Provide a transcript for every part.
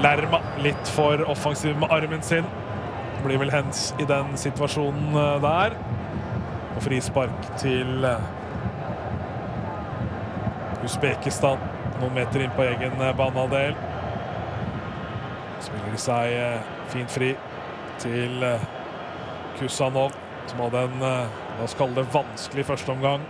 Lerma litt for offensiv med armen sin. Blir vel hens i den situasjonen der. Og frispark til Uzbekistan. Noen meter inn på egen banehalvdel. Spiller de seg fint fri til Kusanov, som hadde en, la oss kalle det, vanskelig første omgang.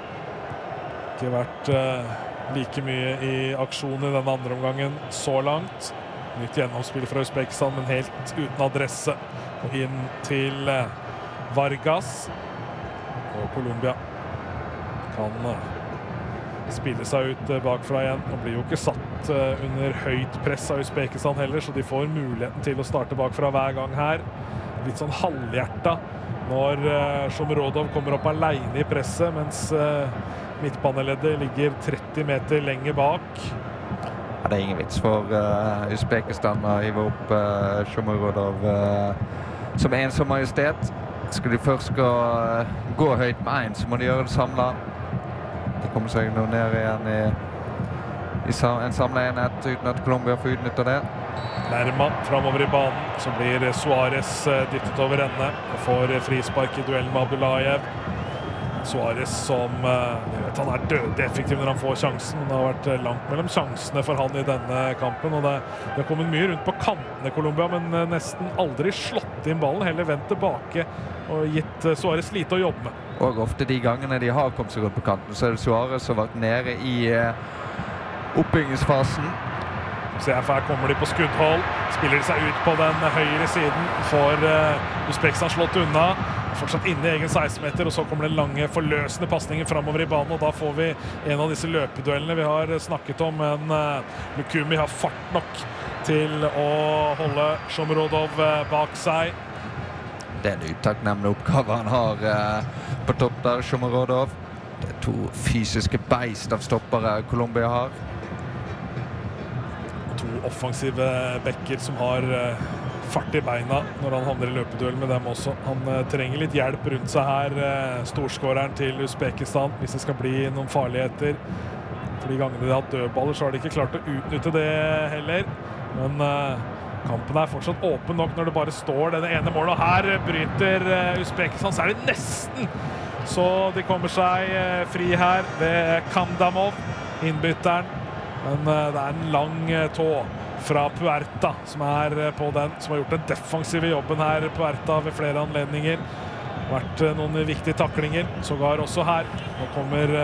Ikke vært like mye i aksjon i den andre omgangen så langt. Nytt gjennomspill fra Uzbekistan, men helt uten adresse. Og inn til Vargas. Og Colombia kan spille seg ut bakfra igjen. Og blir jo ikke satt under høyt press av Uzbekistan heller, så de får muligheten til å starte bakfra hver gang her. Litt sånn halvhjerta når Shomurodov kommer opp alene i presset, mens midtbaneleddet ligger 30 meter lenger bak. Ja, det er ingen vits for Uzbekistan å hive opp Shomurodov som ensom majestet. Skal de først gå høyt med en, så må de gjøre det samlet. De kommer seg nå ned igjen i en samlet enhet uten at Colombia får utnyttet det. Lerma fremover i banen, så blir Suarez dyttet over ende og får frispark i duell med Abdullajev. Suarez som han er dødelig effektiv når han får sjansen, men det har vært langt mellom sjansene for han i denne kampen, og det har kommet mye rundt på kantene Colombia, men nesten aldri slått inn ballen, heller vendt tilbake og gitt Suarez lite å jobbe med. Og ofte de gangene de har kommet seg rundt på kanten, så er det Suarez som har vært nede i oppbyggingsfasen. Så her kommer de på skuddhold, spiller de seg ut på den høyre siden, får Uzbekistan slått unna, fortsatt inne i egen 16-meter, og så kommer den lange forløsende passningen fremover i banen, og da får vi en av disse løpeduellene vi har snakket om, men Lukumi har fart nok til å holde Shomurodov bak seg. Det er en utakknemlig oppgave han har på topp der, Shomurodov. Det er to fysiske beist av stoppere Colombia har. To offensive bekker som har fart i beina når han havner i løpeduell med dem også. Han trenger litt hjelp rundt seg her, storskåreren til Uzbekistan, hvis det skal bli noen farligheter. For de gangene de har hatt dødballer, så har de ikke klart å utnytte det heller. Men kampen er fortsatt åpen nok når det bare står denne ene målet. Og her bryter Uzbekistan, så er det nesten så de kommer seg fri her ved Kamdamov, innbytteren. Men det er en lang tå fra Puerta som er på den, som har gjort den defensive jobben her, Puerta, ved flere anledninger. Vært noen viktige taklinger, sågar også her. Nå kommer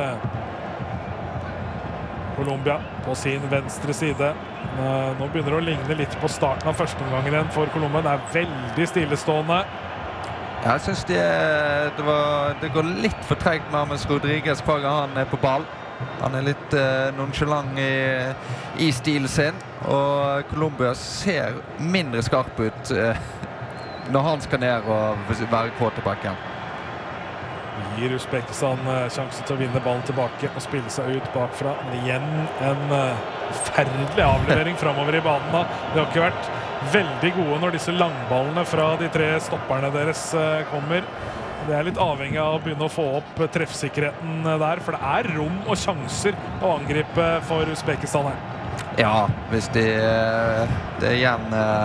Colombia på sin venstre side. Nå begynner det å ligne litt på starten av første omgangen igjen for Colombia. Det er veldig stillestående. Jeg synes det går litt for tregt med James Rodriguez hver gang han er på ball. Han er litt nonchalant i stilen sin, og Colombia ser mindre skarp ut når han skal ned og være quarterbacken. Gir Uzbekistan sjansen til å vinne ballen tilbake og spille seg ut bakfra. Men igjen en forferdelig avlevering fremover i banen. Det har ikke vært veldig gode når disse langballene fra de tre stopperne deres kommer. Det er litt avhengig av å begynne å få opp treffsikkerheten der, for det er rom og sjanser å angripe for Uzbekistan her. Ja, hvis det er igjen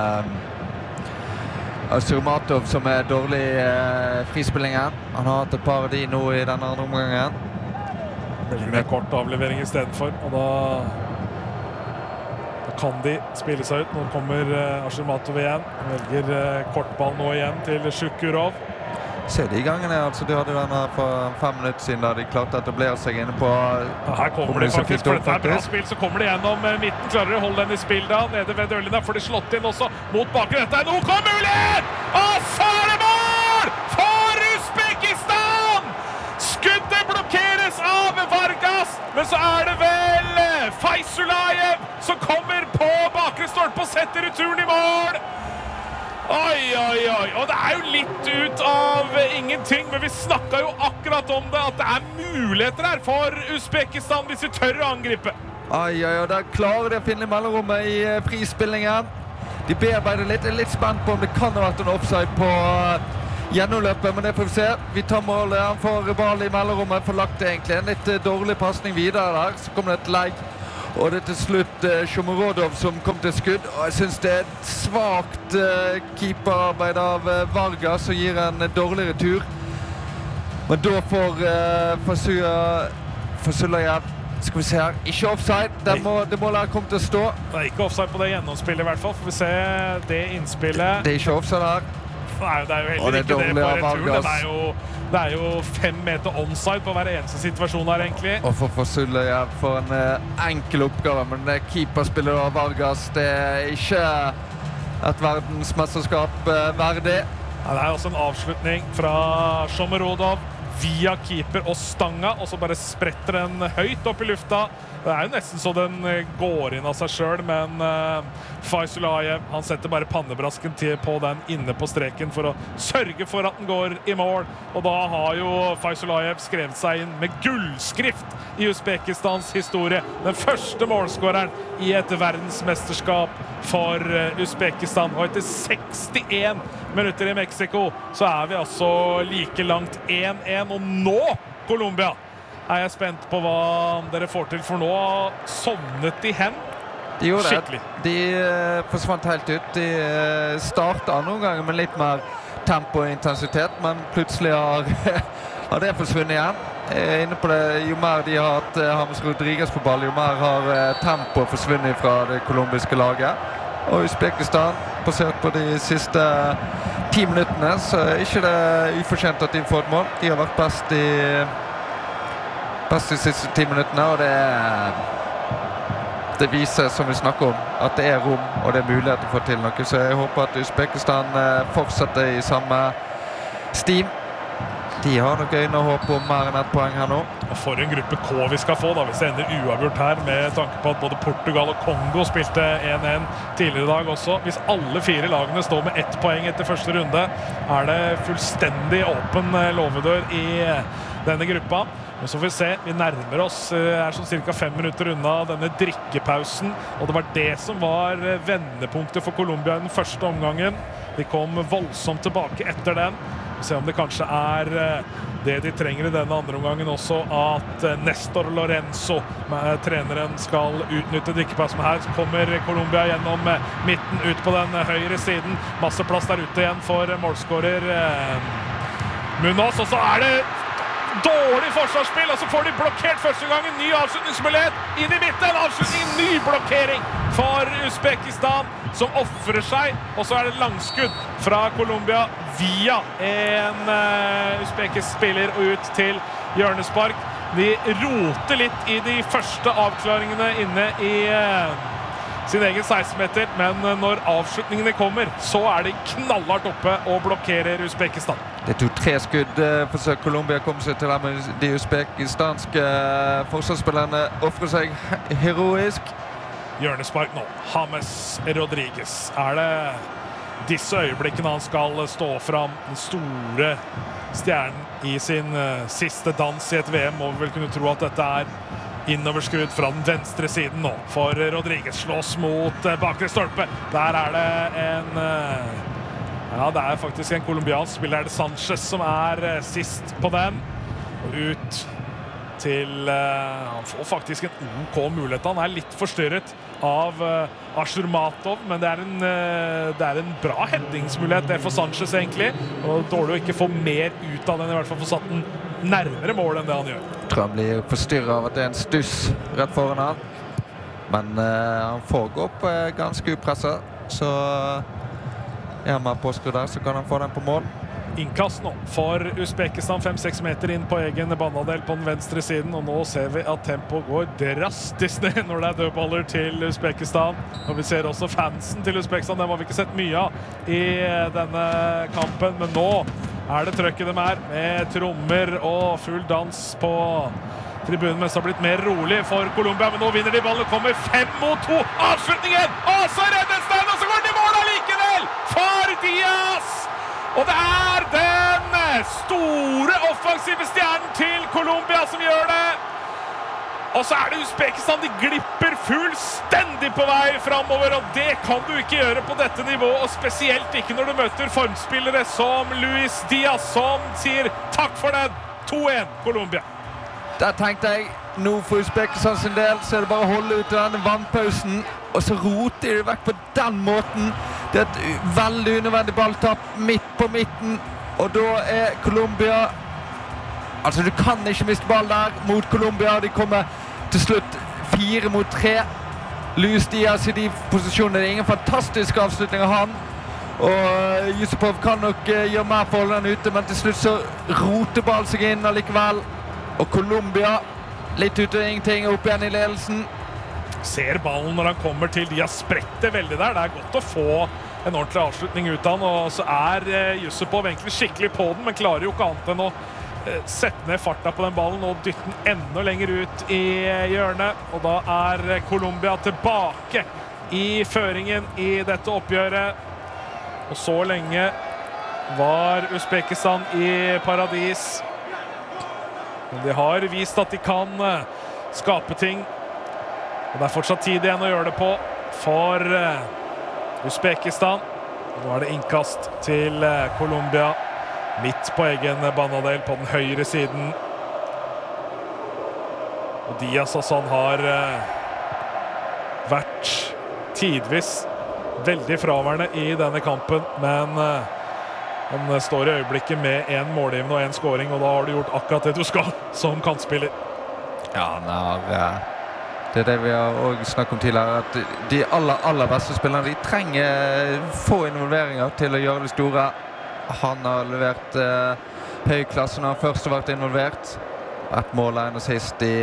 Surmatov som er dårlig i frispillingen. Han har hatt et par av de nå i denne andre omgangen. Veldig med kort avlevering i stedet for, og da kan de spille seg ut. Nå kommer Surmatov igjen. Han velger kortball nå igjen til Shukurov. Se de gangene, altså de hadde denne for 5 minutter siden da de klarte å etablere seg inne på... Ja, her kommer de faktisk, for dette er bra spill, så kommer de gjennom midten, klarer de å holde den i spill da, nede ved dørlinja, får de slått inn også mot bakgrunn. Dette er noe kom mulighet! Og så er det mål for Uzbekistan! Skuddet blokkeres av Vargas, men så er det vel Faisulayev som kommer på bakre stolpe og setter returen i mål! Oi, oi, oi, og det er jo litt ut av ingenting, men vi snakket jo akkurat om det, at det er muligheter her for Uzbekistan hvis vi tør å angripe. Oi, oi, oi, der klarer de å finne mellomrommet i frispillingen. De bearbeider litt, er litt spent på om det kan ha vært en offside på gjennomløpet, men det får vi se. Vi tar målet, han får ball i mellomrommet, får lagt det egentlig en litt dårlig passning videre der, så kommer det et legg Og det til slutt Shomurodov som kom til skudd, og jeg synes det et svagt keeperarbeid av Vargas som gir en dårlig retur. Men da får Fasulajev, skal vi se her, ikke offside, det målet her kommer til å stå. Det ikke offside på det gjennomspillet i hvert fall, får vi se det innspillet. Det ikke offside her. Nei, det jo heller ikke det på retur. Det jo 5 meter onside på hver eneste situasjon her, egentlig. Og for Fasulajev for en enkel oppgave, men det keeperspillet av Vargas, det ikke et verdensmesterskap verdig. Ja, det også en avslutning fra Shomurodov via keeper og stanga, og så bare spretter den høyt opp i lufta. Det jo nesten så den går inn av seg selv, men Fasulajev, han setter bare pannebrasken på den inne på streken for å sørge for at den går i mål. Og da har jo Fasulajev skrevet seg inn med gullskrift i Uzbekistans historie. Den første målskåreren i et verdensmesterskap for Uzbekistan. Og etter 61 minutter i Mexico så vi altså like langt 1-1. Og nå, Colombia, jeg spent på hva dere får til, for nå sovnet de hen. De gjorde skikkelig. De forsvant helt ut. De startet noen ganger med litt mer tempo og intensitet, men plutselig har det forsvunnet igjen. Inne på det, jo mer de har hatt James Rodriguez på ball, jo mer har tempo forsvunnet fra det colombiske laget. Og Uzbekistan, basert på de siste 10 minuttene, så ikke det ufortjent at de får et mål. De har vært best de siste 10 minuttene, og det viser, som vi snakker om, at det rom, og det mulighet til å få til noe. Så jeg håper at Uzbekistan fortsetter i samme steam. De har nok øyne og håp om mer enn et poeng her nå. Og for en gruppe K vi skal få da, hvis det ender uavgjort her, med tanke på at både Portugal og Kongo spilte 1-1 tidligere i dag også. Hvis alle 4 lagene står med 1 poeng etter første runde, det fullstendig åpen låvedør i denne gruppa. Men så får vi se, vi nærmer oss, sånn cirka 5 minutter unna denne drikkepausen, og det var det som var vendepunktet for Colombia i den første omgangen. De kom voldsomt tilbake etter den. Vi ser om det kanskje det de trenger i denne andre omgangen også, at Nestor Lorenzo, treneren, skal utnytte drikkepausen her. Så kommer Colombia gjennom midten ut på den høyre siden. Masse plass der ute igjen for målskårer Munoz, og så det dårlig forsvarsspill, og så får de blokkert første gangen. Ny avslutningsmulighet inn i midten, avslutning, ny blokkering for Uzbekistan, som offrer seg, og så det langskudd fra Colombia via en uzbekisk spiller og ut til hjørnespark. De roter litt i de første avklaringene inne i sin egen 16-meter, men når avslutningene kommer, så de knallhardt oppe og blokkerer Uzbekistan. Det tok 3 skudd for Colombia kom seg til dem, men de uzbekistanske forsvarsspillerne offrer seg heroisk. Hjørnespark nå. James Rodriguez. Det disse øyeblikkene han skal stå fram, den store stjernen i sin siste dans i et VM, og vi vil kunne tro at dette innoverskrudd fra den venstre siden nå, for Rodriguez slås mot bakre stolpe. Der det en det faktisk en kolumbiansk spiller, det Sanchez som sist på den, og ut til han får faktisk en OK mulighet. Han litt forstyrret av Ashurmatov, men det en bra heddingsmulighet det for Sanchez egentlig, og dårlig å ikke få mer ut av den, i hvert fall få satt den nærmere mål enn det han gjør. Jeg tror han blir forstyrret av at det en stuss rett foran han, men han får gå opp ganske upresset, så han påskrudd der, så kan han få den på mål. Innkast nå for Uzbekistan, 5-6 meter inn på egen banedel på den venstre siden, og nå ser vi at tempoet går drastisk ned når det dødballer til Uzbekistan. Og vi ser også fansen til Uzbekistan, dem har vi ikke sett mye av i denne kampen, men nå det trøkket de med trommer og full dans på tribunen, mens det har blitt mer rolig for Colombia, men nå vinner de ballen, kommer 5-2, avslutningen, og så reddes den, og så går de mål allikevel for Diaz! Og det den store offensive stjernen til Colombia som gjør det. Og så det Uzbekistan, de glipper fullstendig på vei fremover, og det kan du ikke gjøre på dette nivået, og spesielt ikke når du møter formspillere som Luis Diaz, som sier takk for den. 2-1 Colombia. der tenkte jeg, nå for Uzbekistan sin del, så det bare å holde ut denne vannpausen, og så roter de vekk på den måten. Det et veldig unødvendig balltapp midt på midten, og da Colombia, altså du kan ikke miste ball der mot Colombia, de kommer til slutt 4-3. Luis Diaz i de posisjonene, det ingen fantastisk avslutning av han, og Yusupov kan nok gjøre mer for å holde den ute, men til slutt så roter ball seg inn allikevel. Og Colombia litt ut av ingenting, opp igjen i ledelsen. Ser ballen når han kommer til, de har spredt det veldig der. Det er godt å få en ordentlig avslutning ut av han, og så Yusupov egentlig skikkelig på den, men klarer jo ikke annet enn å sette ned farta på den ballen og dytte den enda lenger ut i hjørnet. Og da Colombia tilbake i føringen i dette oppgjøret. Og så lenge var Uzbekistan i paradis. Men de har vist at de kan skape ting. Og det fortsatt tid igjen å gjøre det på for Uzbekistan. Nå det innkast til Colombia. Midt på egen banedel på den høyre siden. Og Diaz Hassan har vært tidvis veldig fraværende i denne kampen, men han står i øyeblikket med en målgivende og en scoring, og da har du gjort akkurat det du skal som kantspiller. Ja, det det vi har også snakket om tidligere, at de aller beste spillerne, de trenger få involveringer til å gjøre det store. Han har levert høy klasse når han først har vært involvert. Et mål en assist i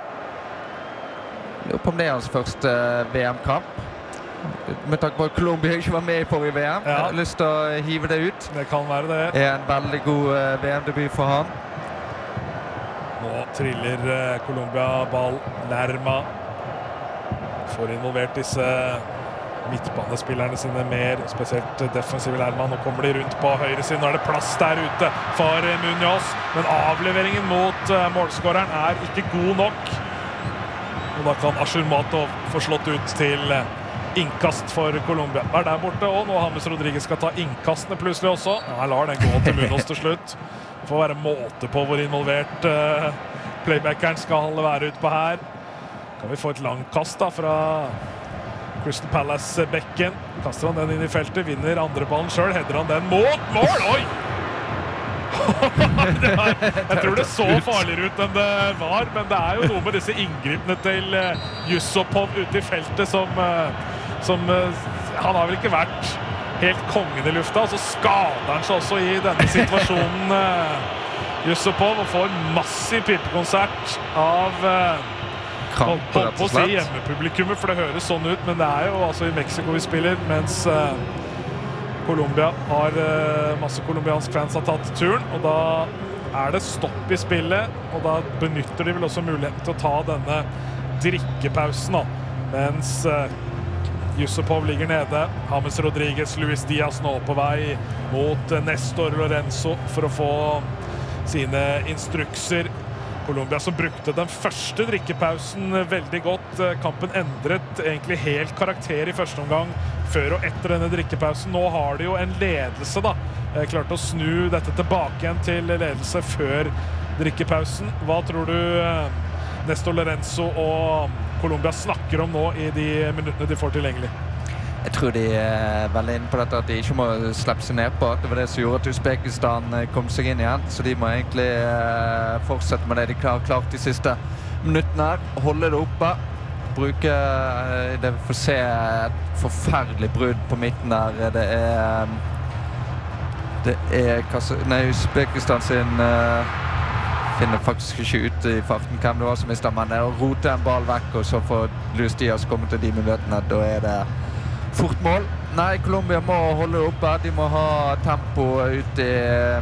lurer på om det hans første VM-kamp. Med takk på at Colombia ikke var med i forrige VM. Jeg har lyst til å hive det ut. Det kan være det. Det en veldig god VM-debut for han. Nå triller Colombia ball. Lerma får involvert disse midtbanespillerne sine mer, spesielt defensive Lerma. Nå kommer de rundt på høyre siden. Nå det plass der ute for Munoz. Men avleveringen mot målskåreren ikke god nok. Og da kan Ashurmatov få slått ut til innkast for Colombia. Der borte, og nå James Rodriguez skal ta innkastene plutselig også. Han lar den gå til Munoz til slutt. Det får være måte på hvor involvert playbackeren skal være ut på her. Kan vi få et langt kast da fra Crystal Palace-bekken. Kaster han den inn i feltet, vinner andre ballen selv, header han den mot mål! Oi! Jeg tror det så farligere ut enn det var, men det jo noe med disse inngripene til Yusupov ute i feltet som han har vel ikke vært helt kongen i lufta, og så skader han seg også i denne situasjonen, Yusupov, og får massiv pipekonsert av holdt på å si hjemmepublikummet, for det høres sånn ut, men det jo altså i Mexico vi spiller, mens Colombia har masse colombiansk fans har tatt turen, og da det stopp i spillet, og da benytter de vel også muligheten til å ta denne drikkepausen da, mens Yusupov ligger nede. James Rodriguez, Luis Diaz nå på vei mot Nestor Lorenzo for å få sine instrukser. Colombia som brukte den første drikkepausen veldig godt. Kampen endret egentlig helt karakter i første omgang før og etter denne drikkepausen. Nå har de jo en ledelse da. Klart å snu dette tilbake igjen til ledelse før drikkepausen. Hva tror du Nestor Lorenzo og Colombia snakker om nå i de minuttene de får tilgjengelig? Jeg tror de veldig inne på dette at de ikke må slippe seg ned på. Det var det som gjorde at Uzbekistan kom seg inn igjen, så de må egentlig fortsette med det de har klart de siste minuttene her. Holde det oppe, bruke det for å se et forferdelig brudd på midten der. Uzbekistan sin finner faktisk ikke ut i farten hvem det var som mistet, men å rote en ball vekk og så får Luis Diaz komme til de mulighetene, da det fort mål. Nei, Colombia må holde det oppe, de må ha tempo ut i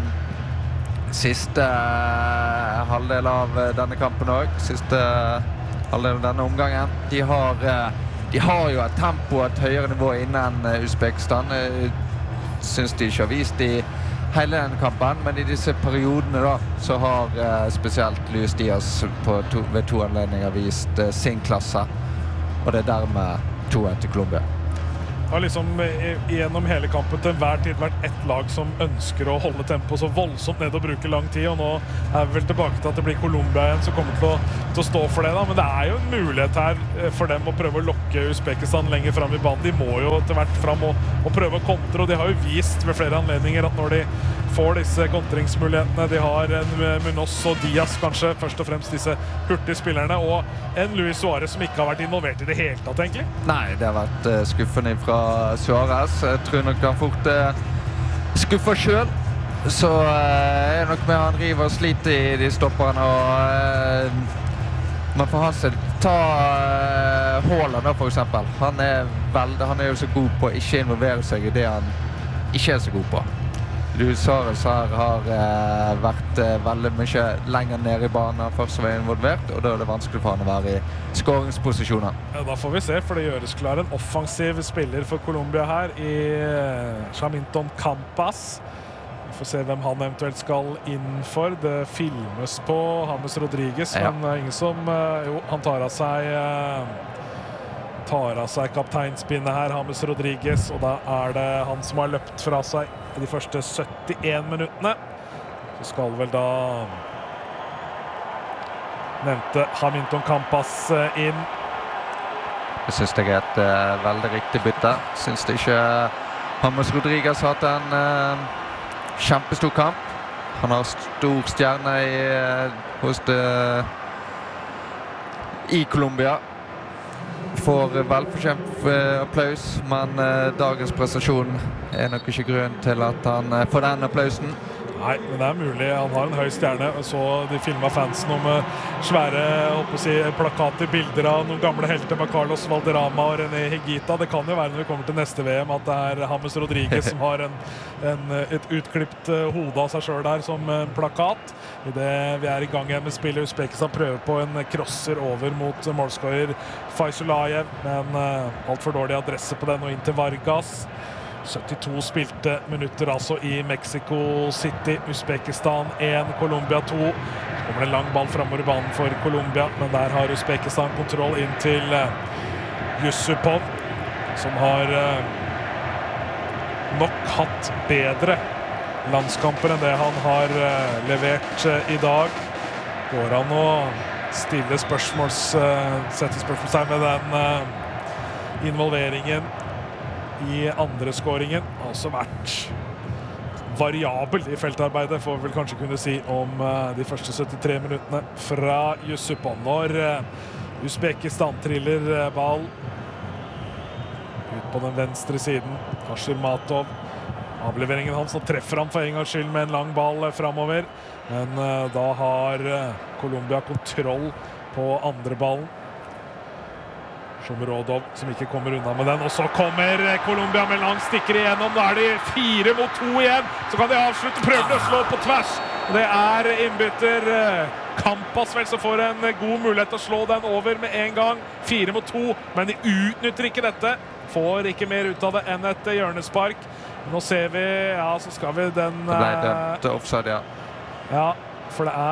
siste halvdel av denne kampen også, siste halvdel av denne omgangen. De har jo et tempo, et høyere nivå innen Uzbekistan, synes de ikke har vist i hele denne kampen, men i disse periodene da, så har spesielt Luis Diaz ved to anledninger vist sin klasse, og det dermed 2-1 til Colombia. har liksom gjennom hele kampen til hver tid vært ett lag som ønsker å holde tempo så voldsomt ned og bruke lang tid, og nå er vi vel tilbake til at det blir Colombia igjen som kommer til å stå for det da, men det er jo en mulighet her for dem å prøve å lokke Uzbekistan lenger frem i banen. De må jo til hvert frem og prøve å kontre, og de har jo vist ved flere anledninger at når de får disse kontringsmulighetene, de har en Munoz og Diaz kanskje, først og fremst disse hurtige spillerne, og en Luis Suarez som ikke har vært involvert i det hele tatt, egentlig. Nei, det har vært skuffende fra Suarez. Jeg tror nok han fort skuffer selv. Så er nok med han river og sliter i de stopperne, og man får ha seg ta Haaland da, for eksempel. Han er jo så god på å ikke involvere seg i det han ikke er så god på. Luis Suarez her har vært veldig mye lenger ned i banen han først var involvert, og da er det vanskelig for han å være i skåringsposisjoner. Ja, da får vi se, for det gjøres klar en offensiv spiller for Colombia her i Hamilton Campas. Vi får se hvem han eventuelt skal inn for. Det filmes på James Rodriguez, ja. Men ingen som... Jo, han tar av seg kapteinspinnet her, James Rodriguez, og da er det han som har løpt fra seg i de første 71 minuttene. Så skal vel da nevnte Hamilton Campas inn. Jeg synes det er et veldig riktig bytte. Jeg synes det ikke James Rodriguez har hatt en kjempestor kamp. Han har stor stjerne i Colombia. Får velfortjent applaus, men dagens prestasjon er nok ikke grunn til at han får den applausen. Nei, men det er mulig. Han har en høy stjerne. Så de filmet fansen om svære plakater, bilder av noen gamle helter med Carlos Valderrama og René Higuita. Det kan jo være når vi kommer til neste VM at det er James Rodriguez som har et utklipt hode av seg selv der som plakat. I det vi er i gang igjen med spillet, Uzbekistan prøver på en crosser over mot målskårer Faisulayev, men alt for dårlig adresse på den og inn til Vargas. 72 spilte minutter altså i Mexico City. Uzbekistan 1, Colombia 2. Så kommer det en lang ball fremover i banen for Colombia, men der har Uzbekistan kontroll inn til Yusupov, som har nok hatt bedre landskamper enn det han har levert i dag. Går han å sette spørsmålstegn med den involveringen i andre skåringen. Har også vært variabel i feltarbeidet, får vi vel kanskje kunne si om de første 73 minuttene fra Yusupov. Når Uzbekistan triller ball ut på den venstre siden, Hashirmatov, avleveringen hans, og treffer han for en gangs skyld med en lang ball fremover, men da har Colombia kontroll på andre ballen. Shomurodov som ikke kommer unna med den, og så kommer Colombia med lang stikker igjennom. Da er de 4 mot 2 igjen, så kan de avslutte, prøver å slå på tvers. Det er innbytter Campas vel som får en god mulighet til å slå den over med en gang. 4 mot 2, men de utnytter ikke dette. Får ikke mer ut av det enn et hjørnespark. Nå ser vi, ja, så skal vi den... Det ble dømt offside, ja. Ja, for det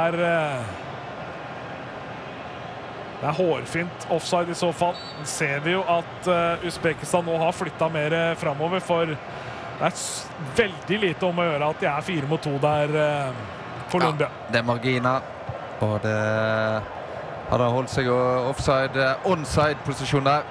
er hårfint offside i så fall. Men ser vi jo at Uzbekistan nå har flyttet mer fremover, for det er veldig lite om å gjøre at de er 4 mot 2 der Colombia. Ja, det er marginer, og det hadde holdt seg offside, onside-posisjon der.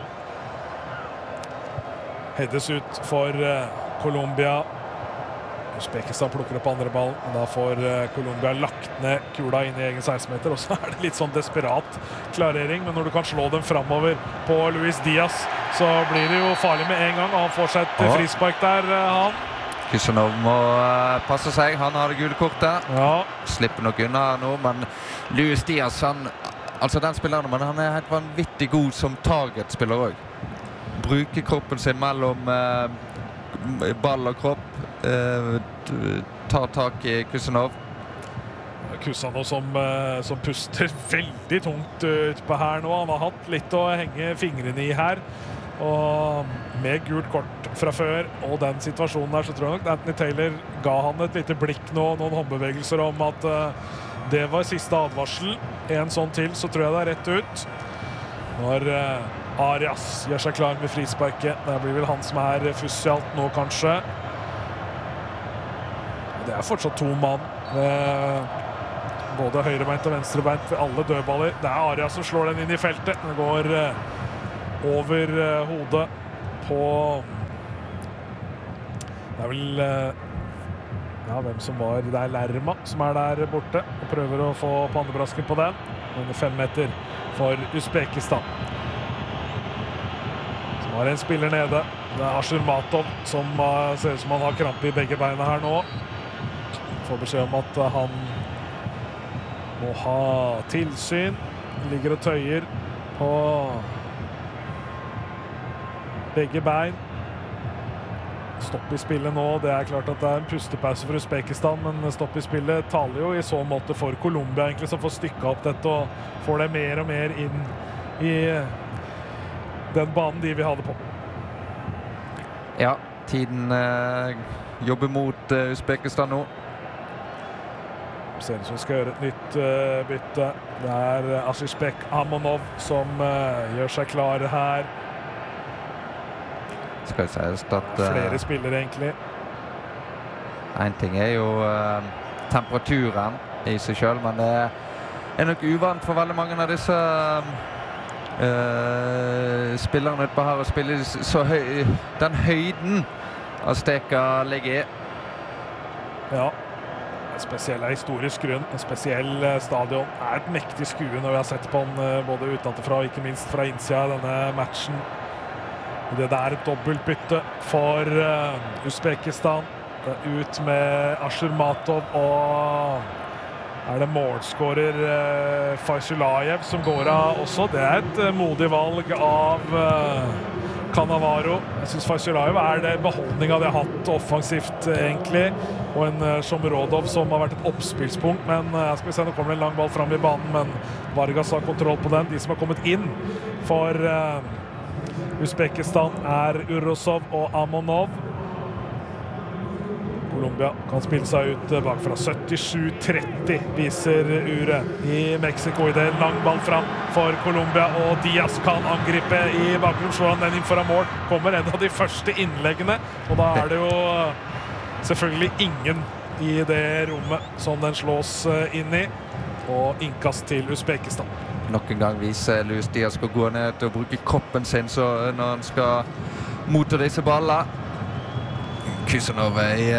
Heades ut for Colombia. Uzbekistan plukker opp andre ball, men da får Colombia lagt ned kula inn i egen 16-meter, og så er det litt sånn desperat klarering, men når du kan slå den fremover på Luis Diaz, så blir det jo farlig med en gang, og han får seg et frispark der, han. Kusanov må passe seg, han har det gule kortet. Ja. Slipper nok unna nå, men Luis Diaz, altså den spilleren, men han er helt vanvittig god som targetspiller også. Bruker kroppen sin mellom ball og kropp, tar tak i Kusanov. Kusanov som puster veldig tungt ut på her nå. Han har hatt litt å henge fingrene i her, og med gult kort fra før og den situasjonen der, så tror jeg nok Anthony Taylor ga han et lite blikk nå, noen håndbevegelser om at det var siste advarsel. En sånn til, så tror jeg det er rett ut. Når Arias gjør seg klar med frisparket. Det blir vel han som fussialt nå, kanskje. Det fortsatt 2 mann. Både høyrebeint og venstrebeint ved alle dødballer. Det Arias som slår den inn i feltet. Den går over hodet på... Det vel... Ja, hvem som var... Det Lerma som der borte og prøver å få pannebrasken på den. Under 5 meter for Uzbekistan. Som har en spiller nede. Det Ashurmatov som ser ut som han har krampe i begge beina her nå. Får beskjed om at han må ha tilsyn. Ligger og tøyer på begge bein. Stopp i spillet nå. Det klart at det en pustepause for Uzbekistan, men stopp i spillet taler jo i så måte for Colombia, egentlig, som får stykket opp dette og får det mer og mer inn i den banen de vil ha det på. Ja, tiden jobber mot Uzbekistan nå. Ser ut som vi skal gjøre et nytt bytte. Det Asishbek Amonov som gjør seg klar her. Skal det sies at... Flere spillere, egentlig. En ting jo temperaturen i seg selv, men det nok uvant for veldig mange av disse spillerne utpå her å spille så høy, den høyden Azteca ligger i. Ja. Spesiell historisk grunn, en spesiell stadion. Et mektig skue når vi har sett på den både utenfra og ikke minst fra innsida av denne matchen. Det et dobbeltbytte for Uzbekistan. Ut med Ashurmatov og det målskårer Faisulayev som går av også. Det et modig valg av Cannavaro. Jeg synes Faisulayev det beholdning av det hatt offensivt egentlig. Og en Shomurodov som har vært et oppspillspunkt, men skal vi se, nå kommer det en lang ball fram i banen, men Vargas har kontroll på den. De som har kommet inn for Uzbekistan Urosov og Amonov. Colombia kan spille seg ut bakfra. 77-30 viser uret i Mexico. I det en lang ball fram for Colombia, og Diaz kan angripe i bakgrunn. Slår han den inn foran mål. Kommer en av de første innleggene, og da det jo selvfølgelig ingen i det rommet som den slås inn i, og innkast til Uzbekistan. Nok en gang viser Luis Diaz skal gå ned og bruke kroppen sin så når han skal motta disse ballene. Kusanov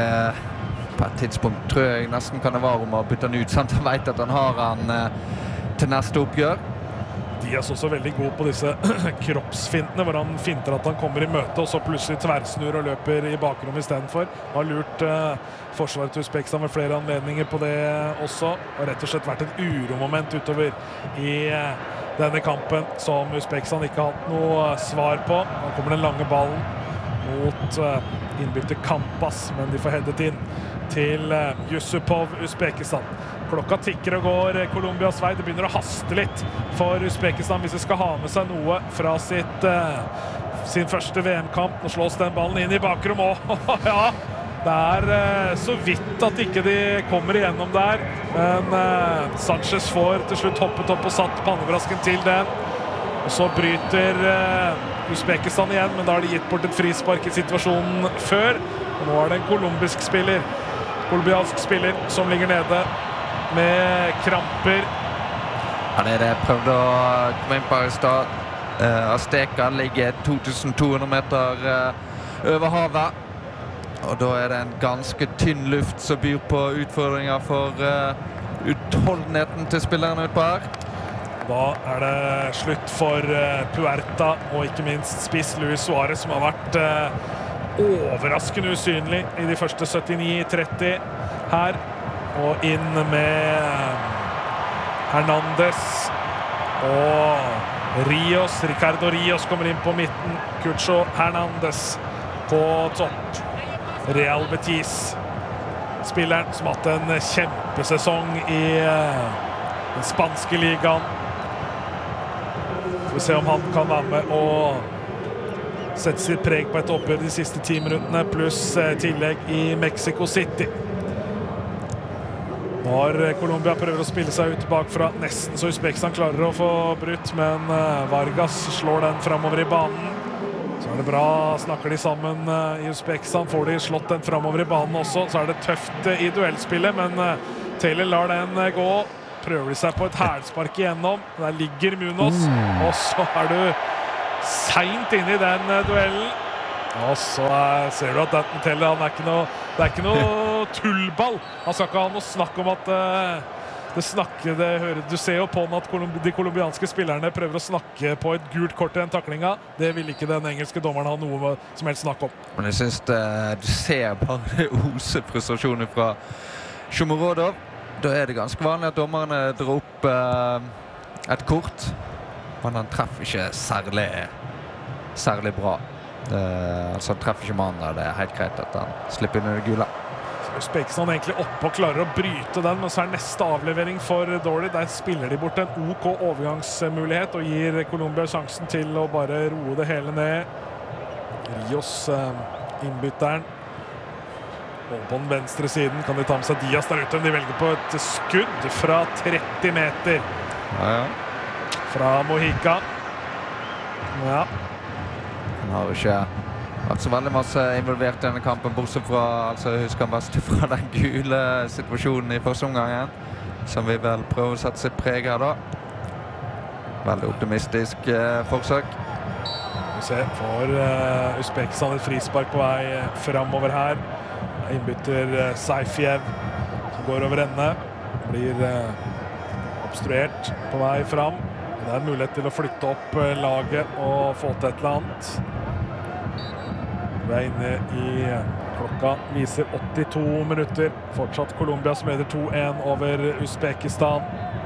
på et tidspunkt tror jeg nesten kan det være om å bytte han ut, samt han vet at han har han til neste oppgjør. Diaz også veldig god på disse kroppsfintene, hvor han finter at han kommer i møte, og så plutselig tverrsnur og løper i bakrom i stedet for. Har lurt forsvaret til Uzbekistan med flere anledninger på det også. Har rett og slett vært et uromoment utover i denne kampen, som Uzbekistan ikke har hatt noe svar på. Nå kommer den lange ballen mot innbytter Kampas, men de får headet inn til Yusupov, Uzbekistan. Klokka tikker og går Colombias vei. Det begynner å haste litt for Uzbekistan hvis de skal ha med seg noe fra sin første VM-kamp. Nå slås den ballen inn i bakrom. Ja, det så vidt at ikke de kommer igjennom der. Men Sanchez får til slutt hoppet opp og satt pannebrasken til den. Og så bryter Uzbekistan igjen, men da har de gitt bort et frispark i situasjonen før. Og nå det en kolumbiansk spiller som ligger nede med kramper. Ja, det jeg prøvde å komme inn på i stad. Azteca ligger 2200 meter over havet. Og da det en ganske tynn luft som byr på utfordringer for utholdenheten til spillerne utpå her. Da det slutt for Puerta og ikke minst spiss Luis Suarez, som har vært overraskende usynlig i de første 79-30 her. Og inn med Hernandez og Ricardo Rios kommer inn på midten. Cucho Hernandez på topp. Real Betis, spilleren som har hatt en kjempesesong i den spanske ligaen. Får vi se om han kan være med og sette sitt preg på et oppgjør de siste 10 minuttene, pluss tillegg i Mexico City. Nå Når Colombia prøver å spille seg ut bakfra, nesten så Uzbekistan klarer å få brutt, men Vargas slår den fremover i banen. Så det bra, snakker de sammen i Uzbekistan, får de slått den fremover i banen også, så det tøft i duellspillet, men Taylor lar den gå, prøver de seg på et hælspark igjennom, der ligger Munoz, og så du sent inn i den duellen, og så ser du at Taylor, det er ikke noe tullball, han skal ikke ha noe snakk om at du ser jo på at de kolumbianske spillerne prøver å snakke på et gult kort i den taklinga. Det vil ikke den engelske dommeren ha noe som helst snakk om. Men jeg synes du ser bare ose frustrasjoner fra Shomurodov. Da det ganske vanlig at dommerne drar opp et kort, men han treffer ikke særlig bra. Altså han treffer ikke mannen, det helt greit at han slipper inn i det gule. Uzbekistan egentlig oppe og klarer å bryte den, men så neste avlevering for Dorley. Der spiller de bort en OK overgangsmulighet og gir Colombia sjansen til å bare roe det hele ned. Rios, innbytteren. Og på den venstre siden kan de ta med seg Diaz der ute, men de velger på et skudd fra 30 meter. Ja. Fra Mojica. Ja. Han har ikke vært så veldig masse involvert i denne kampen, bortsett fra, altså jeg husker han best fra den gule situasjonen i første omgangen, som vi vel prøver å sette seg preg her da. Veldig optimistisk forsøk. Vi ser, får Uzbekistan et frispark på vei fremover her. Innbytter Saifiev, som går over ende, blir obstruert på vei fram. Det en mulighet til å flytte opp laget og få til et eller annet. Vi inne i klokka, viser 82 minutter. Fortsatt Colombia som leder 2-1 over Uzbekistan.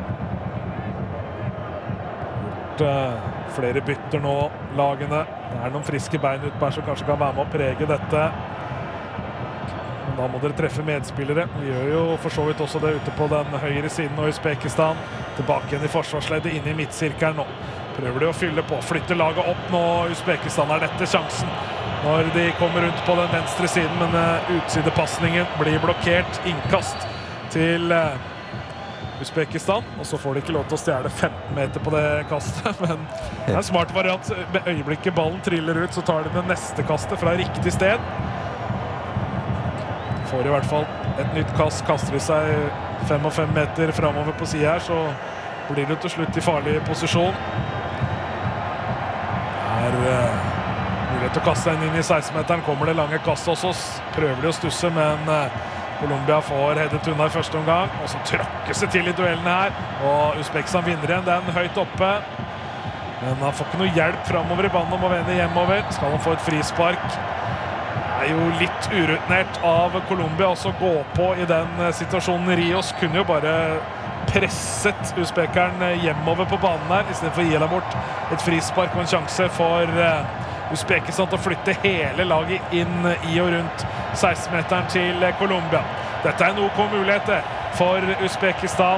Gjort flere bytter nå, lagene. Det noen friske bein ut på her som kanskje kan være med å prege dette. Men da må dere treffe medspillere. Vi gjør jo for så vidt også det ute på den høyre siden av Uzbekistan. Tilbake igjen i forsvarsleddet, inne i midtsirkelen nå. Prøver de å fylle på, flytte laget opp nå. Uzbekistan dette sjansen når de kommer rundt på den venstre siden, men utsidepasningen blir blokkert. Innkast til Uzbekistan, og så får de ikke lov til å stjele 15 meter på det kastet, men det en smart variant. Med øyeblikket ballen triller ut, så tar de det neste kastet fra riktig sted. Får i hvert fall et nytt kast, kaster de seg 5 og 5 meter fremover på siden her, så blir det til slutt i farlig posisjon. Mulighet til å kaste den inn i 16-meteren, kommer det lange kastet også, prøver de å stusse, men Colombia får headet unna i første omgang, og så tråkkes det til i duellene her, og Uzbekistan vinner igjen, den høyt oppe, men han får ikke noe hjelp fremover i banen om å vende hjemover. Skal han få et frispark? Det jo litt urutinert av Colombia også å gå på i den situasjonen. Rios kunne jo bare presset uzbekeren hjemover på banen her, i stedet for å gi dem bort et frispark og en sjanse for Uzbekistan til å flytte hele laget inn i og rundt 16-meteren til Colombia. Dette en OK mulighet for Uzbekistan.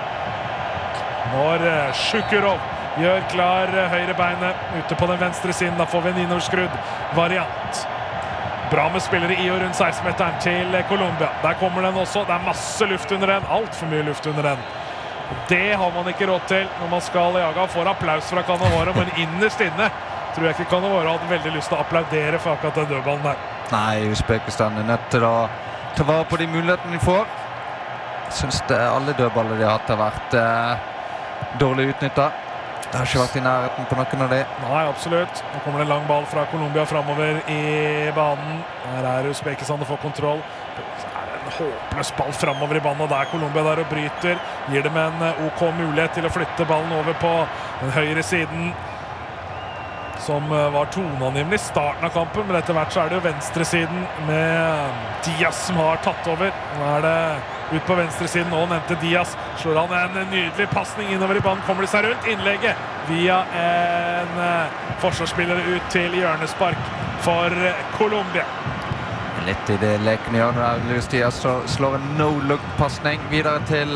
Når Shukurov gjør klar høyre beinet ute på den venstre siden, da får vi en innoverskrudd variant. Bra med spillere i og rundt 16-meteren til Colombia. Der kommer den også. Det masse luft under den. Alt for mye luft under den. Det har man ikke råd til når man skal jage. Han får applaus fra Cannavaro, men innerst inne tror jeg ikke Cannavaro hadde veldig lyst til å applaudere for akkurat den dødballen der. Nei, Uzbekistan nødt til å ta vare på de mulighetene de får. Jeg synes alle dødballer de har hatt har vært dårlig utnyttet. Det har ikke vært i nærheten på noen av de. Nei, absolutt. Nå kommer det en lang ball fra Colombia fremover i banen. Her Uzbekistan å få kontroll. Det en håpløs ball fremover i banen, og der Colombia der og bryter. Gir dem en OK mulighet til å flytte ballen over på den høyre siden, som var toneangivende i starten av kampen, men etter hvert så det jo venstre siden med Diaz som har tatt over. Nå det ut på venstre siden, nå nevnte Diaz, slår han en nydelig passning innover i banen, kommer det seg rundt innlegget via en forsvarsspiller ut til hjørnespark for Colombia. Litt i det lekende hjørnet der, Luis Diaz slår en no-look-passning videre til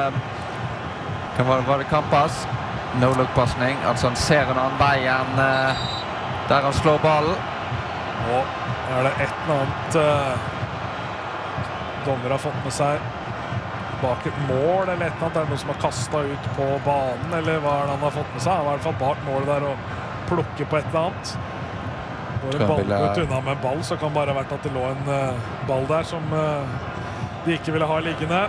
var det Campas? No-look-passning, altså han ser en annen vei enn der han slår ballen. Nå det et eller annet dommer har fått med seg. bak et mål eller et eller annet. Det noen som har kastet ut på banen, eller hva han har fått med seg. Han var I hvert fall bak målet der og plukker på et eller annet. Når en ballgutt unna med en ball, så kan det bare ha vært at det lå en ball der som de ikke ville ha liggende.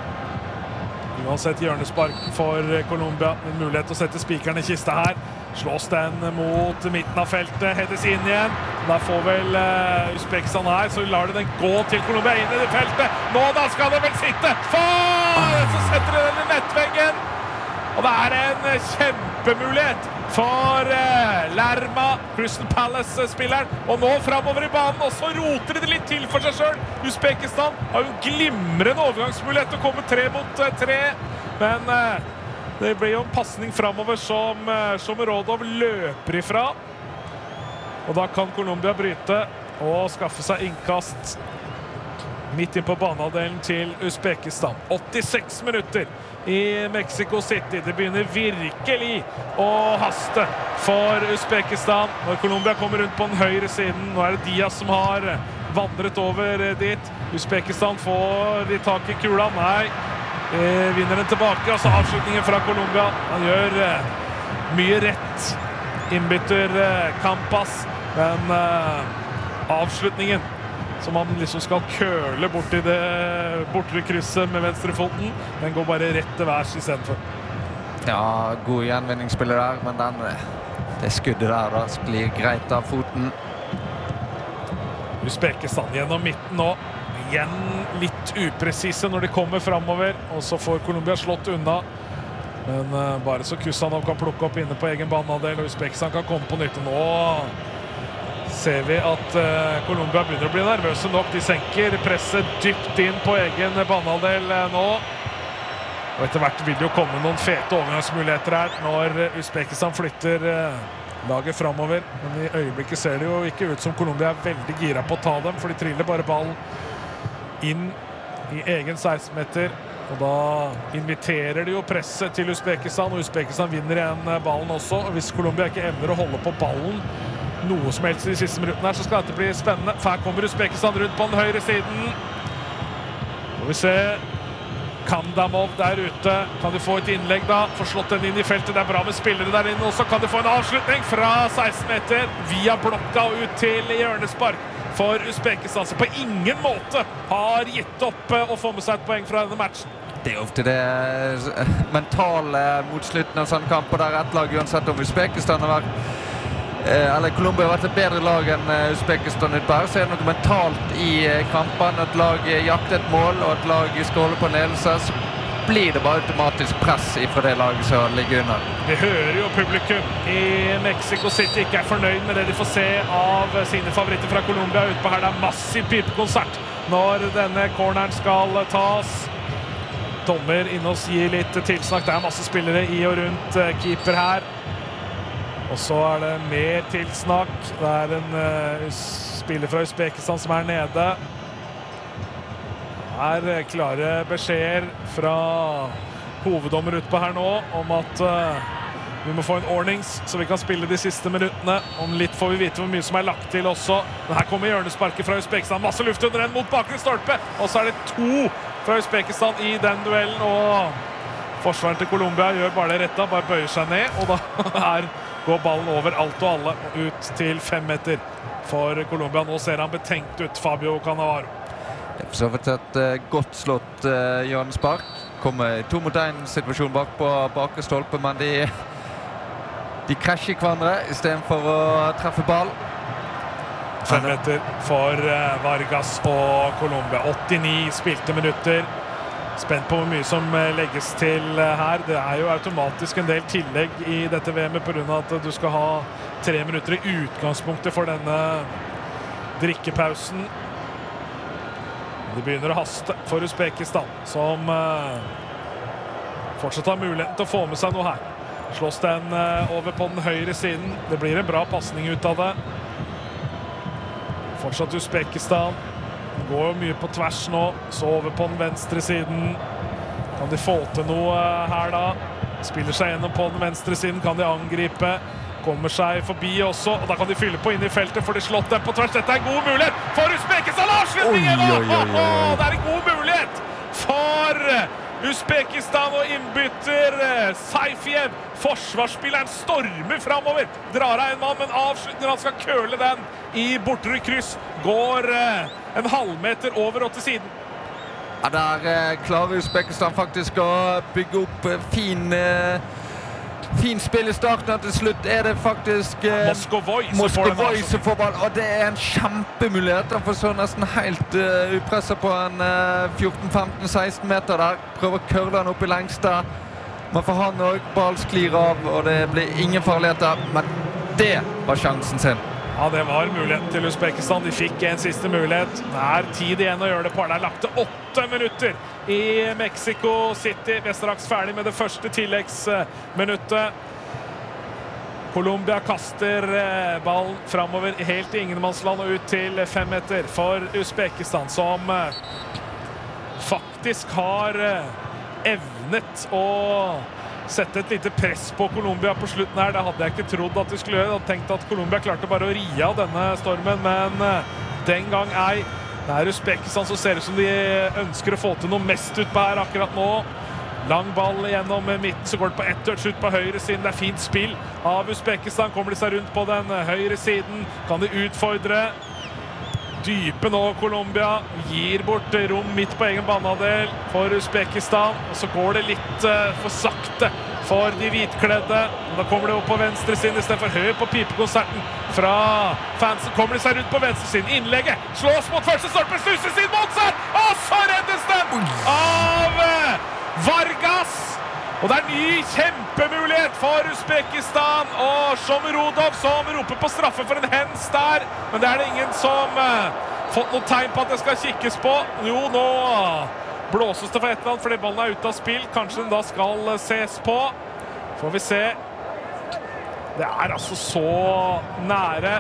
Uansett hjørnespark for Colombia. En mulighet til å sette spikeren I kista her. Slås den mot midten av feltet, hedes inn igjen. Der får vel Uzbekistan her, så lar de den gå til Colombia inn I det feltet. Nå da skal det vel sitte! Så setter de den I nettveggen. Og det en kjempemulighet for Lerma, Crystal Palace-spilleren. Og nå fremover I banen, og så roter de det litt til for seg selv. Uzbekistan har jo en glimrende overgangsmulighet til å komme 3 mot 3. Men det blir jo en passning fremover som Shomurodov løper ifra. Og da kan Colombia bryte og skaffe seg innkast midt inn på banehalvdelen til Uzbekistan. 86 minutter I Mexico City. Det begynner virkelig å haste for Uzbekistan. Når Colombia kommer rundt på den høyre siden, nå det Diaz som har vandret over dit. Uzbekistan får de tak I kula. Nei, vinner den tilbake. Altså avslutningen fra Colombia. Han gjør mye rett. Innbytter Campas. Men avslutningen som han liksom skal køle bort I det bortre krysset med venstrefoten. Den går bare rett til værs I stedet for. Ja, god gjenvinningsspiller der, men det skuddet der da sklir greit av foten. Uzbekistan gjennom midten nå. Igjen litt upresise når de kommer fremover, og så får Colombia slått unna. Men bare så Kusanov kan plukke opp inne på egen banehalvdel, og Uzbekistan kan komme på nytt. Nå ser vi at Colombia begynner å bli nervøse nok. De senker presset dypt inn på egen banehalvdel nå. Og etter hvert vil det jo komme noen fete overgangsmuligheter her når Uzbekistan flytter laget fremover. Men I øyeblikket ser det jo ikke ut som Colombia veldig gira på å ta dem, for de triller bare ballen inn I egen 16-meter. Og da inviterer de jo presset til Uzbekistan, og Uzbekistan vinner igjen ballen også. Og hvis Colombia ikke evner å holde på ballen noe som helst I de siste minuttene her, så skal dette bli spennende. For her kommer Uzbekistan rundt på den høyre siden. Får vi se Kandamov der ute. Kan de få et innlegg da? Få slått den inn I feltet. Det bra med spillere der inne også. Kan de få en avslutning fra 16 meter via blokka ut til hjørnespark for Uzbekistan, som på ingen måte har gitt opp å få med seg et poeng fra denne matchen. Det ofte det mentale mot slutten av sånne kamper der et lag uansett om Uzbekistan har vært eller Colombia har vært et bedre lag enn Uzbekistan utbær, så det noe mentalt I kampen. Et lag jakter et mål, og et lag skal holde på en ledelse, så blir det bare automatisk press fra det laget som ligger under. Vi hører jo publikum I Mexico City ikke fornøyd med det de får se av sine favoritter fra Colombia. Utpå her det massiv pipekonsert når denne corneren skal tas. Dommer inne oss gir litt tilsnakk. Det masse spillere I og rundt keeper her. Og så det mer tilsnakk. Det en spiller fra Uzbekistan som nede. Her klare beskjeder fra hoveddommer utpå her nå om at vi må få en ordnings så vi kan spille de siste minuttene. Om litt får vi vite hvor mye som lagt til også. Men her kommer hjørnesparket fra Uzbekistan. Masse luft under den mot bakre stolpe. Og så det 2 fra Uzbekistan I den duellen. Og forsvaren til Colombia gjør bare det rette, bare bøyer seg ned. Og da går ballen over alt og alle ut til 5 meter for Colombia. Nå ser han betenkt ut, Fabio Cannavaro. Det for så vidt et godt slått hjørnespark. Kommer 2 mot 1 situasjon bak på bakre stolpe, men de krasjer hverandre I stedet for å treffe ball. 5 meter for Vargas og Colombia. 89 spilte minutter. Spent på hvor mye som legges til her. Det jo automatisk en del tillegg I dette VM på grunn av at du skal ha 3 minutter I utgangspunktet for denne drikkepausen. Det begynner å haste for Uzbekistan, som fortsatt har muligheten til å få med seg noe her. Slås den over på den høyre siden. Det blir en bra passning ut av det. Fortsatt Uzbekistan. Går mye på tvers nå, så over på den venstre siden. Kan de få til noe her da? Spiller seg gjennom på den venstre siden, kan de angripe. Kommer seg forbi også, og da kan de fylle på inn I feltet, for de slått den på tvers. Dette en god mulighet for Uzbekistan! Avslutningen! Det en god mulighet for Uzbekistan og innbytter Saifiev. Forsvarsspilleren stormer fremover, drar av en mann, men avslutter, han skal køle den i bortre kryss. Går en halvmeter over og til siden. Ja, der klarer Uzbekistan faktisk å bygge opp fin spill i starten, til slutt det faktisk Moskovoi som får ball, og det en kjempemulighet. Han får så nesten helt upresset på en 14-15-16 meter der. Prøver å curle han opp i lengste. Men for han også, ball sklir av, og det blir ingen farligheter. Men det var sjansen sin. Ja, det var muligheten til Uzbekistan. De fikk en siste mulighet. Det er tid igjen å gjøre det på. Det er lagt til 8 minutter i Mexico City. Vi er straks ferdig med det første tilleggsminuttet. Colombia kaster ballen fremover helt i ingenmannsland og ut til 5 meter for Uzbekistan, som faktisk har evnet å sette et lite press på Colombia på slutten her. Det hadde jeg ikke trodd at de skulle gjøre. Jeg hadde tenkt at Colombia klarte bare å ri av denne stormen, men den gang ei. Det er Uzbekistan som ser ut som de ønsker å få til noe mest ut på her akkurat nå. Lang ball gjennom midten, så går det på ett touch ut på høyre siden. Det er fint spill av Uzbekistan. Kommer de seg rundt på den høyre siden, kan de utfordre. Dype nå, Colombia gir bort rom midt på egen banehalvdel for Uzbekistan, og så går det litt for sakte for de hvitkledde. Da kommer det opp på venstre siden i stedet for. Hør på pipekonserten fra fansen. Kommer de seg rundt på venstre siden. Innlegget slås mot første stolpe, snuses inn mot seg, og så reddes den av Vargas. Og det er ny kjempemulighet for Uzbekistan, og Shomurodov som roper på straffe for en hens der, men det er det ingen som fått noe tegn på at det skal kikkes på. Jo, nå blåses det for et eller annet fordi ballen er ute av spill. Kanskje den da skal ses på. Får vi se. Det er altså så nære.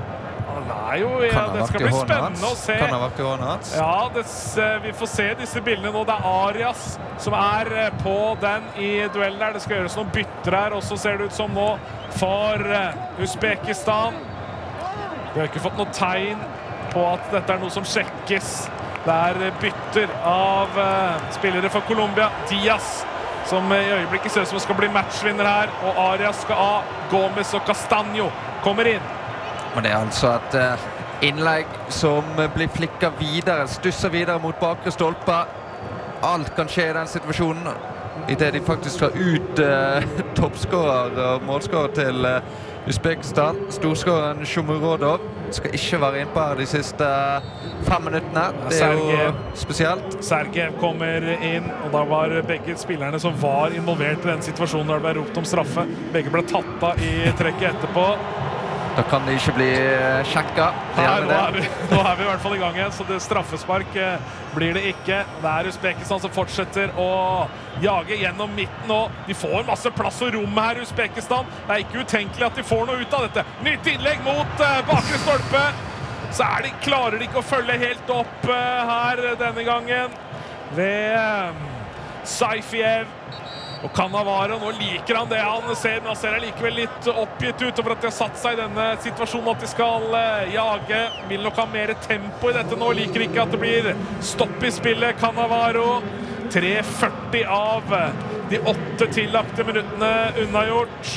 Det skal bli spennende å se. Kan ha vært i hånden hans. Ja, vi får se disse bildene nå. Det er Arias som er på den i duellen der. Det skal gjøres noen bytter her, og så ser det ut som nå for Uzbekistan. Vi har ikke fått noe tegn på at dette er noe som sjekkes. Det er bytter av spillere for Colombia. Diaz, som i øyeblikket ser ut som skal bli matchvinner her, og Arias skal av. Gomez og Castaño kommer inn. Men det er altså et innlegg som blir flikket videre, stusser videre mot bakre stolpe. Alt kan skje i den situasjonen. I det de faktisk tar ut toppskårer og målskårer til Uzbekistan. Storskåreren Shomurodov skal ikke være innpå her de siste 5 minuttene. Det er jo spesielt. Sergev kommer inn, og da var begge spillerne som var involvert i den situasjonen når det ble ropt om straffe. Begge ble tatt av i trekket etterpå. Da kan det ikke bli sjekket. Nå er vi i hvert fall i gang igjen, så det straffespark blir det ikke. Det er Uzbekistan som fortsetter å jage gjennom midten nå. De får masse plass og rom her, Uzbekistan. Det er ikke utenkelig at de får noe ut av dette. Nytt innlegg mot bakre stolpe. Så klarer de ikke å følge helt opp her denne gangen ved Saifiev. Og Cannavaro, nå liker han det han ser, men han ser likevel litt oppgitt ut over at de har satt seg i denne situasjonen at de skal jage. Vil nok ha mer tempo i dette nå, liker ikke at det blir stopp i spillet. Cannavaro, 3:40 av de 8 tillagte minuttene unnagjort.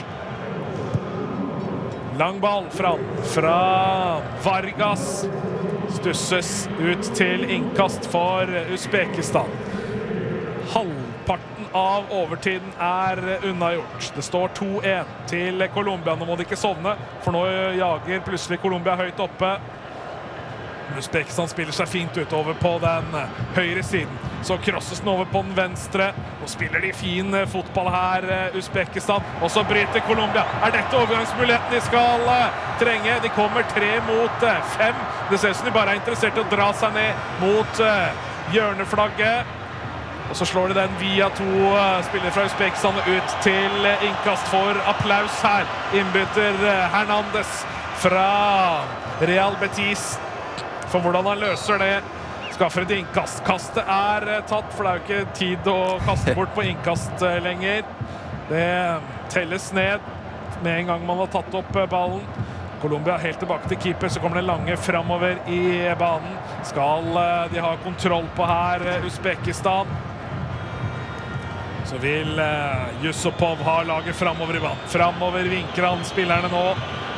Lang ball fram fra Vargas. Stusses ut til innkast for Uzbekistan. Halvparten av overtiden er unnagjort. Det står 2-1 til Colombia. Nå må de ikke sovne, for nå jager plutselig Colombia høyt oppe. Uzbekistan spiller seg fint utover på den høyre siden. Så krosses den over på den venstre. Nå spiller de fin fotball her, Uzbekistan. Og så bryter Colombia. Er dette overgangsmuligheten de skal trenge? De kommer 3 mot 5. Det ser ut som de bare er interessert i å dra seg ned mot hjørneflagget. Og så slår de den via 2 spillere fra Uzbekistan ut til innkast for applaus her. Innbytter Hernandez fra Real Betis. For hvordan han løser det, skaffer et innkast. Kastet er tatt, for det er jo ikke tid å kaste bort på innkast lenger. Det telles ned med en gang man har tatt opp ballen. Colombia helt tilbake til keeper, så kommer det lange fremover i banen. Skal de ha kontroll på her, Uzbekistan? Så vil Yusupov ha laget fremover i banen. Fremover vinker han spillerne nå.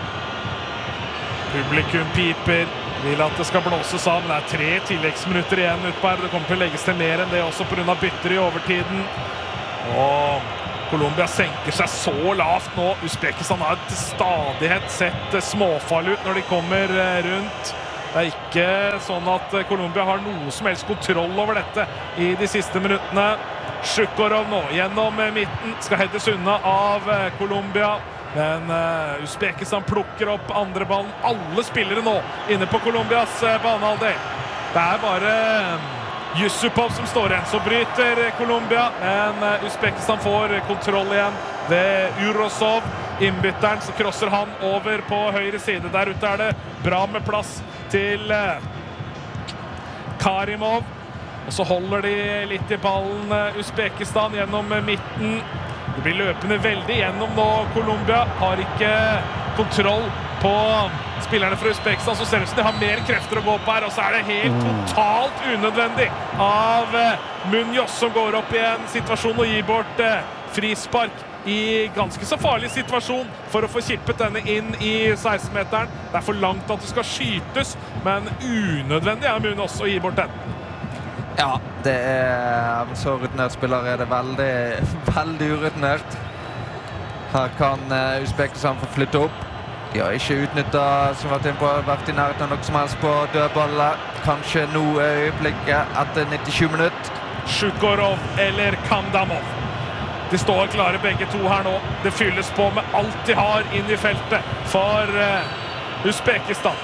Publikum piper, vil at det skal blåses av, men det er 3 tilleggsminutter igjen ut på her. Det kommer til å legges til mer enn det også på grunn av bytter i overtiden. Og Colombia senker seg så lavt nå. Uzbekistan har til stadighet sett småfarlig ut når de kommer rundt. Det er ikke sånn at Colombia har noe som helst kontroll over dette i de siste minuttene. Shukorov nå gjennom midten, skal heades unna av Colombia. Men Uzbekistan plukker opp andre ballen. Alle spillere nå inne på Colombias banehalvdel. Det er bare Yusupov som står igjen. Så bryter Colombia, men Uzbekistan får kontroll igjen. Det er Urosov, innbytteren, så krosser han over på høyre side. Der ute er det bra med plass til Karimov. Og så holder de litt i ballen, Uzbekistan, gjennom midten. Det blir løpende veldig gjennom nå. Colombia har ikke kontroll på spillerne fra Uzbekistan, så ser det ut som de har mer krefter å gå på her, og så er det helt totalt unødvendig av Munoz som går opp i en situasjon og gir bort frispark i ganske så farlig situasjon for å få kippet denne inn i 16-meteren. Det er for langt at det skal skytes, men unødvendig er Munoz å gi bort den. Ja, det er så rutinert spiller er det veldig urutinert. Her kan Uzbekistan få flytte opp. De har ikke utnyttet, som vært inne på, vært i nærheten av noe som helst på dødballer. Kanskje nå øyeblikket etter 97 minutter. Shukorov eller Kandamov. De står klare begge to her nå. Det fylles på med alt de har inn i feltet for Uzbekistan.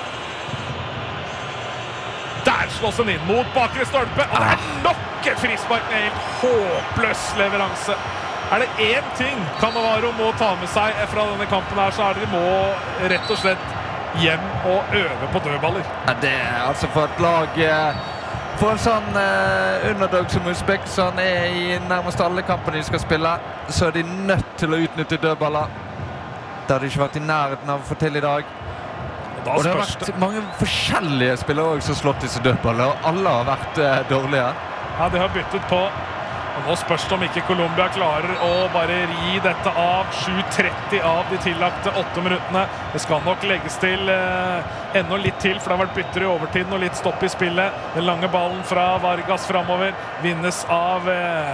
Der slås den inn mot bakre stolpe, og det er nok et frispark med helt håpløs leveranse. Er det én ting Cannavaro må ta med seg fra denne kampen her, så er det de må rett og slett hjem og øve på dødballer. Ja, det er altså for et lag, for en sånn underdog som Uzbekistan er i nærmest alle kampene de skal spille, så er de nødt til å utnytte dødballer. Det har de ikke vært i nærheten av å få til i dag. Og det har vært mange forskjellige spillere også som har slått disse dødballer, og alle har vært dårlige. Ja, de har byttet på. Og nå spørs det om ikke Colombia klarer å bare ri dette av. 7:30 av de tillagte 8 minuttene. Det skal nok legges til enda litt til, for det har vært bytter i overtiden og litt stopp i spillet. Den lange ballen fra Vargas fremover vinnes av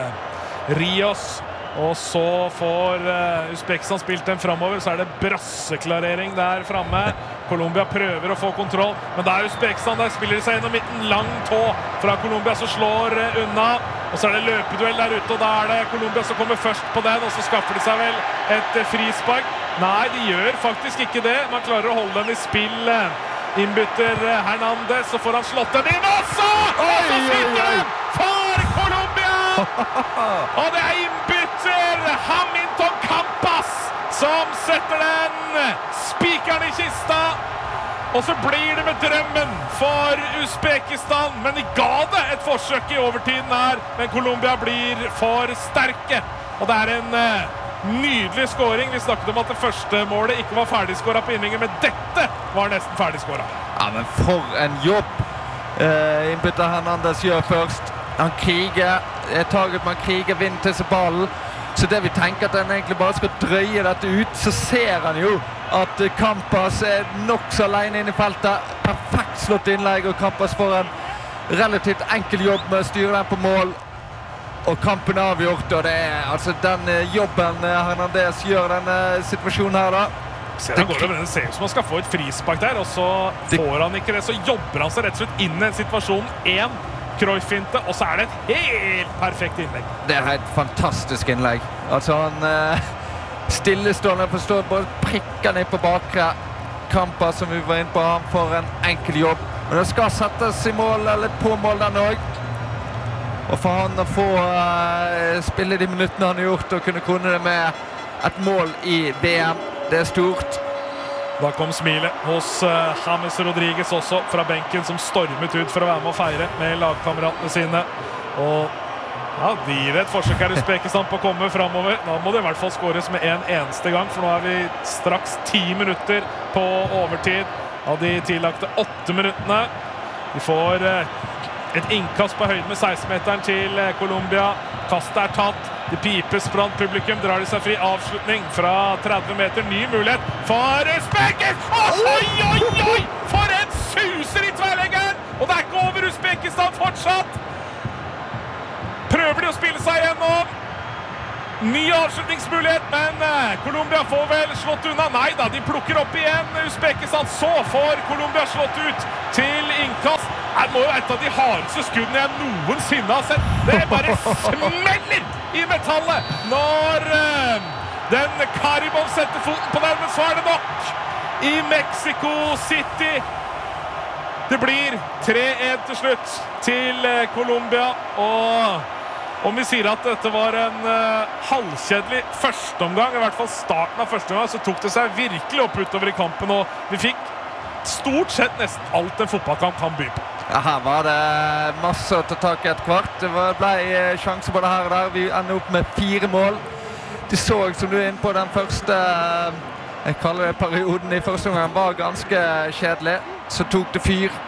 Rios. Og så får Uzbekistan spilt den fremover, så er det brasseklarering der fremme. Colombia prøver å få kontroll, men det er Uzbekistan, der spiller de seg gjennom midten. Lang tå fra Colombia som slår unna. Og så er det løpeduell der ute, og da er det Colombia som kommer først på den, og så skaffer de seg vel et frispark. Nei, de gjør faktisk ikke det. Man klarer å holde den i spill. Innbytter Hernandez, så får han slått den inn også! Og så sitter den for Colombia! Og det er innbytter Hamilton Campas som setter den spikeren i kista. Og så blir det med drømmen for Uzbekistan, men de ga det et forsøk i overtiden her, men Colombia blir for sterke. Og det er en nydelig scoring. Vi snakket om at det første målet ikke var ferdigskåret på innringen, men dette var nesten ferdigskåret. Ja, men for en jobb innbytter Hernandez gjør først. Han kriger, taget man kriger, vinner til seg ballen. Så det vi tenker at han egentlig bare skal drøye dette ut, så ser han jo at Campas er nok så alene inn i feltet. Perfekt slått innlegg, og Campas får en relativt enkel jobb med å styre den på mål. Og kampen er avgjort, og det er altså den jobben Hernandez gjør denne situasjonen her da. Det ser ut som han skal få et frispark der, og så får han ikke det, så jobber han seg rett og slett inn i en situasjon. Cruyff-finte, og så er det et helt perfekt innlegg. Det er et fantastisk innlegg. Altså han stillestående forstår, bare prikker ned på bakre. Campa som vi var inne på, han får en enkel jobb. Men det skal settes i mål, eller på mål den også. Og for han å få spille de minuttene han har gjort, og kunne krone det med et mål i VM, det er stort. Da kom smilet hos James Rodriguez også fra benken, som stormet ut for å være med å feire med lagkameratene sine. Og ja, de gir et forsøk her i Uzbekistan på å komme fremover. Da må det i hvert fall skåres med en eneste gang, for nå er vi straks 10 minutter på overtid av de tillagte 8 minuttene. Vi får et innkast på høyden med 16-meteren til Colombia. Kastet er tatt. Det pipes blant publikum, drar de seg fri. Avslutning fra 30 meter. Ny mulighet for Uzbekistan! Oi! For en suser i tverrleggeren! Og det ikke over Uzbekistan fortsatt! Prøver de å spille seg gjennom. Ny avslutningsmulighet, men Colombia får vel slått unna. Nei da, de plukker opp igjen Uzbekistan. Så får Colombia slått ut til innkast. Det må jo et av de hardeste skuddene jeg noensinne har sett. Det bare smeller i metallet når den Karibov setter foten på den, men så det nok i Mexico City. Det blir 3-1 til slutt til Colombia, og om vi sier at dette var en halvkjedelig førsteomgang, i hvert fall starten av førsteomgang, så tok det seg virkelig opp utover i kampen, og vi fikk stort sett nesten alt en fotballkamp kan by på. Ja, her var det masse å ta tak i et kvart. Det ble sjanser både her og der. Vi ender opp med 4 mål. Det så som du inne på den første, jeg kaller det perioden i første omgang, var ganske kjedelig. Så tok det fyr.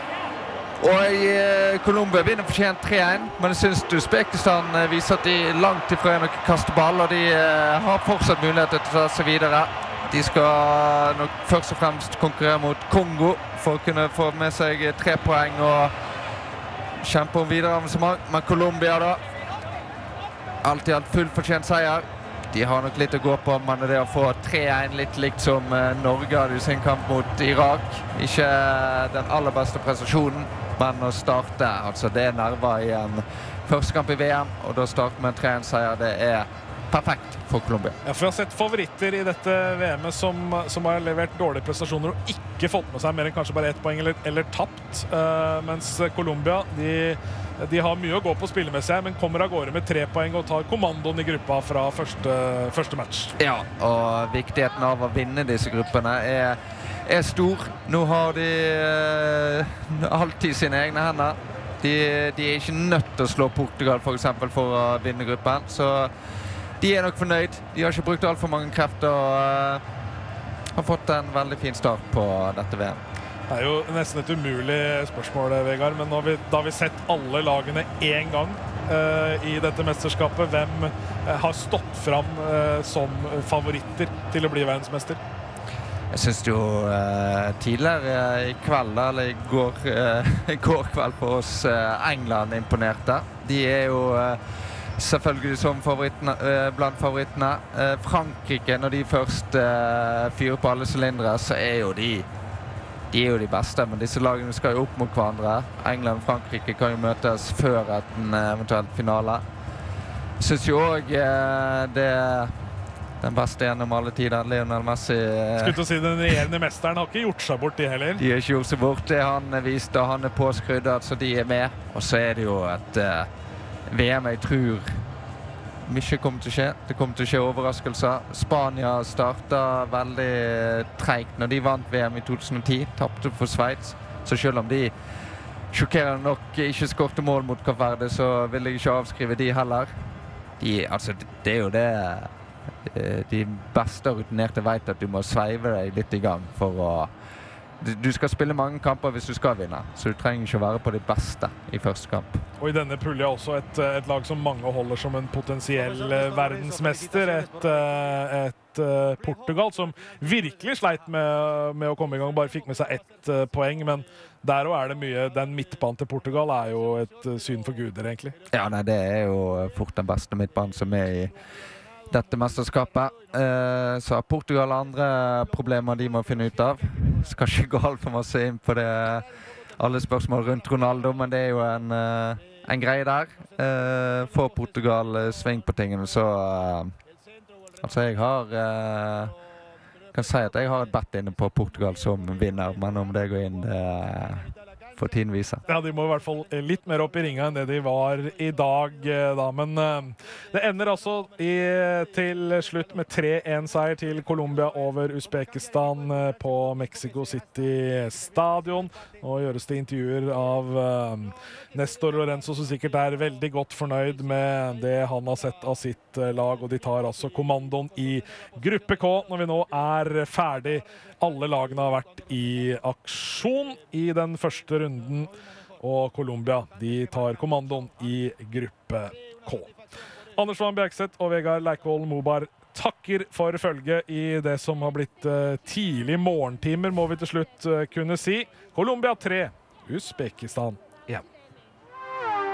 Og Colombia vinner fortjent 3-1, men jeg synes Uzbekistan viser at de langt ifra er noe kasteball, og de har fortsatt muligheter til å ta seg videre. De skal nok først og fremst konkurrere mot Kongo for å kunne få med seg 3 poeng og kjempe om videre avansement. Men Colombia da, alt i alt full fortjent seier. De har nok litt å gå på, men det å få 3-1 litt likt som Norge hadde i sin kamp mot Irak. Ikke den aller beste prestasjonen, men å starte, altså det nerver i en første kamp i VM, og da starte med en 3-1-seier, det perfekt for Colombia. Ja, for jeg har sett favoritter i dette VM-et som har levert dårlige prestasjoner og ikke fått med seg mer enn kanskje bare 1 poeng eller tapt, mens Colombia, de har mye å gå på spillemessig, men kommer av gårde med 3 poeng og tar kommandoen i gruppa fra første match. Ja, og viktigheten av å vinne disse gruppene er stor. Nå har de alltid sine egne hender. De er ikke nødt til å slå Portugal for eksempel for å vinne gruppen, så de er nok fornøyd. De har ikke brukt alt for mange krefter og har fått en veldig fin start på dette VM. Det er jo nesten et umulig spørsmål, Vegard, men da har vi sett alle lagene en gang i dette mesterskapet. Hvem har stått fram som favoritter til å bli verdensmester? Jeg synes jo tidligere i kveld, eller i går kveld for oss, England imponerte. De er jo selvfølgelig som blant favorittene. Frankrike, når de først fyrer på alle sylindere, så er jo de er jo de beste, men disse lagene skal jo opp mot hverandre. England og Frankrike kan jo møtes før en eventuelt finale. Jeg synes jo også den beste gjennom alle tider, Lionel Messi. Skulle til å si den regjerende mesteren har ikke gjort seg bort, de heller. De har ikke gjort seg bort, det han viste, han er påskrudd, altså de er med. Og så er det jo et VM jeg tror mye kommer til å skje. Det kommer til å skje overraskelser. Spania startet veldig tregt når de vant VM i 2010, tappte for Schweiz. Så selv om de sjokkerende nok ikke skårte mål mot Cape Verde, så vil jeg ikke avskrive de heller. Altså, det er jo det de beste rutinerte vet, at du må sveive deg litt i gang for å du skal spille mange kamper hvis du skal vinne, så du trenger ikke å være på de beste i første kamp. Og i denne puljen er også et lag som mange holder som en potensiell verdensmester, et Portugal som virkelig sleit med å komme i gang, bare fikk med seg 1 poeng, men der også er det mye, den midtbanen til Portugal er jo et syn for guder egentlig. Ja, nei, det er jo fort den beste midtbanen som er i dette mesterskapet. Så har Portugal andre problemer de må finne ut av. Skal ikke gå alt for masse inn på det, alle spørsmål rundt Ronaldo, men det er jo en greie der. Får Portugal sving på tingene, så altså jeg kan si at jeg har et bet inne på Portugal som vinner, men om det går inn, for tiden vise. Ja, de må i hvert fall litt mer opp i ringa enn det de var i dag, da. Men det ender altså til slutt med 3-1-seier til Colombia over Uzbekistan på Mexico City stadion. Nå gjøres det intervjuer av Nestor Lorenzo, som sikkert er veldig godt fornøyd med det han har sett av sitt lag, og de tar altså kommandoen i gruppe K når vi nå er ferdig. Alle lagene har vært i aksjon i den første runden, og Colombia, de tar kommandoen i gruppe K. Anders Van Bjergseth og Vegard Leikvoll Mobar takker for følge i det som har blitt tidlig morgentimer, må vi til slutt kunne si. Colombia 3, Uzbekistan